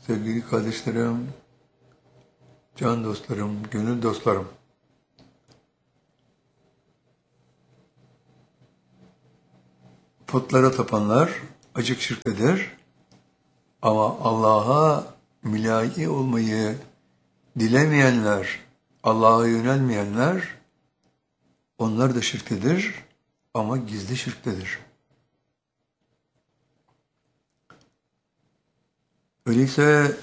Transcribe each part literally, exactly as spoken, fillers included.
Sevgili kardeşlerim, can dostlarım, gönül dostlarım. Putlara tapanlar açık şirktedir. Ama Allah'a mülahi olmayı dilemeyenler, Allah'a yönelmeyenler, onlar da şirktedir ama gizli şirktedir. Öyleyse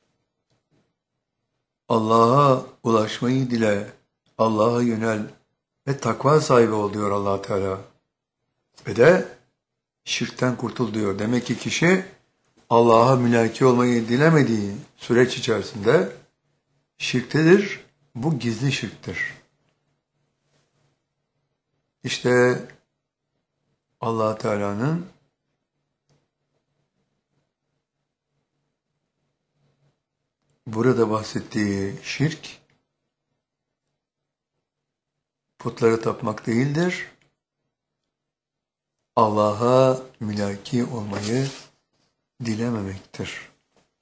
Allah'a ulaşmayı dile, Allah'a yönel ve takva sahibi ol diyor Allah Teala. Ve de şirkten kurtul diyor. Demek ki kişi Allah'a mülaki olmayı dilemediği süreç içerisinde şirktedir. Bu gizli şirktir. İşte Allah Teala'nın burada bahsettiği şirk putlara tapmak değildir. Allah'a mülaki olmayı dilememektir.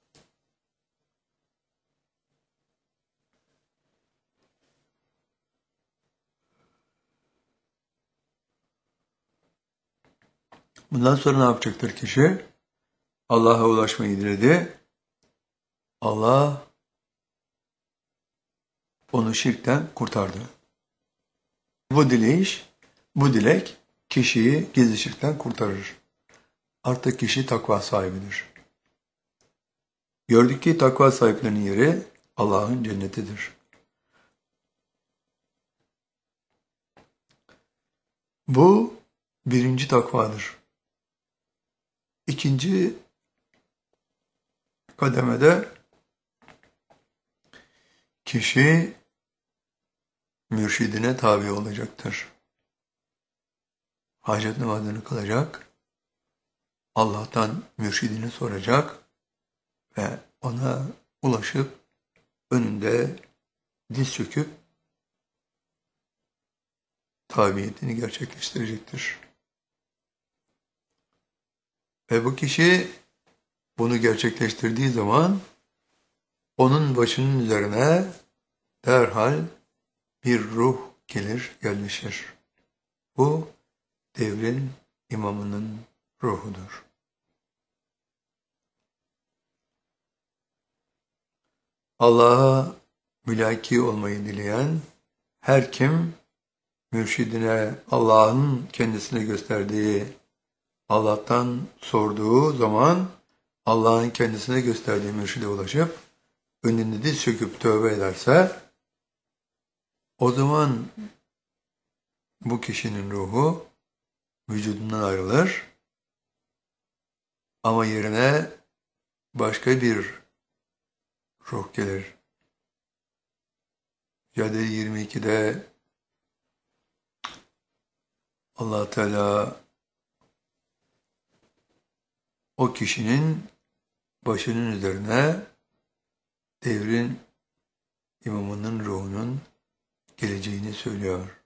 Bundan sonra ne yapacaktır kişi? Allah'a ulaşmayı diledi. Allah onu şirkten kurtardı. Bu dileyiş, bu dilek kişiyi gizli şirkten kurtarır. Artık kişi takva sahibidir. Gördük ki takva sahiplerinin yeri Allah'ın cennetidir. Bu birinci takvadır. İkinci kademede kişi mürşidine tabi olacaktır. Hacet namazını kılacak, Allah'tan mürşidini soracak ve ona ulaşıp önünde diz çöküp tabiyetini gerçekleştirecektir. Ve bu kişi bunu gerçekleştirdiği zaman onun başının üzerine derhal bir ruh gelir, yerleşir. Bu devrin imamının ruhudur. Allah'a mülaki olmayı dileyen her kim mürşidine Allah'ın kendisine gösterdiği, Allah'tan sorduğu zaman Allah'ın kendisine gösterdiği mürşide ulaşıp önünde diz çöküp tövbe ederse o zaman bu kişinin ruhu vücudundan ayrılır ama yerine başka bir ruh gelir. Mücadele yirmi ikide Allah Teala o kişinin başının üzerine devrin imamının ruhunun geleceğini söylüyor.